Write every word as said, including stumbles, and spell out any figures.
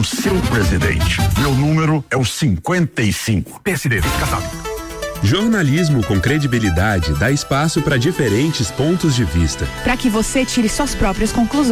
Seu presidente. Meu número é o cinquenta e cinco. P S D, Kassab. Jornalismo com credibilidade dá espaço para diferentes pontos de vista. Para que você tire suas próprias conclusões.